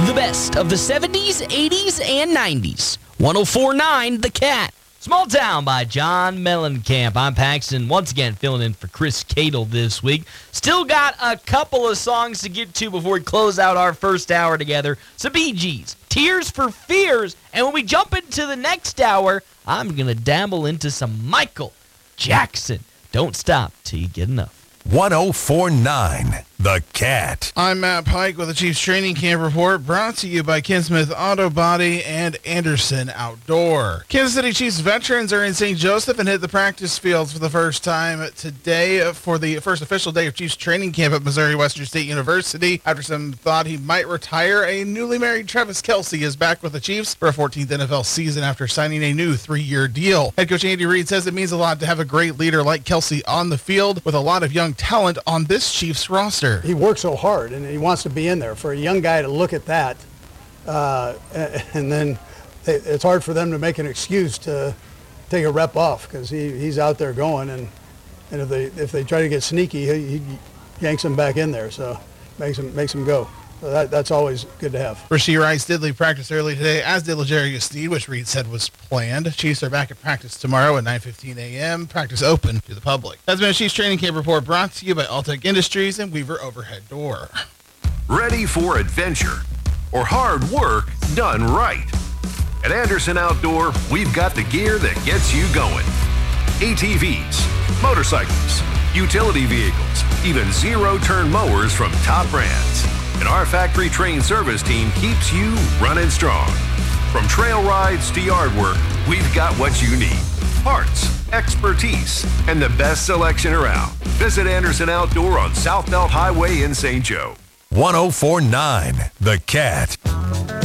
The best of the 70s, 80s, and 90s. 104.9 The Cat. Small Town by John Mellencamp. I'm Paxton, once again filling in for Chris Cadle this week. Still got a couple of songs to get to before we close out our first hour together. Some Bee Gees, Tears for Fears, and when we jump into the next hour, I'm going to dabble into some Michael Jackson. Don't stop till you get enough. 104.9 The Cat. I'm Matt Pike with the Chiefs Training Camp Report, brought to you by Ken Smith Auto Body and Anderson Outdoor. Kansas City Chiefs veterans are in St. Joseph and hit the practice fields for the first time today for the first official day of Chiefs Training Camp at Missouri Western State University. After some thought he might retire, a newly married Travis Kelce is back with the Chiefs for a 14th NFL season after signing a new 3-year deal. Head coach Andy Reid says it means a lot to have a great leader like Kelce on the field with a lot of young talent on this Chiefs roster. He works so hard and he wants to be in there. For a young guy to look at that, and then it's hard for them to make an excuse to take a rep off because he's out there going, and if they try to get sneaky, he yanks them back in there, so makes them go. So that's always good to have. Rashee Rice did leave practice early today, as did L'Jarius Sneed, which Reed said was planned. Chiefs are back at practice tomorrow at 9:15 a.m. Practice open to the public. That's been a Chiefs Training Camp Report brought to you by Alltech Industries and Weaver Overhead Door. Ready for adventure or hard work done right? At Anderson Outdoor, we've got the gear that gets you going. ATVs, motorcycles, utility vehicles, even zero-turn mowers from top brands. And our factory-trained service team keeps you running strong. From trail rides to yard work, we've got what you need. Parts, expertise, and the best selection around. Visit Anderson Outdoor on South Belt Highway in St. Joe. 104.9 The Cat.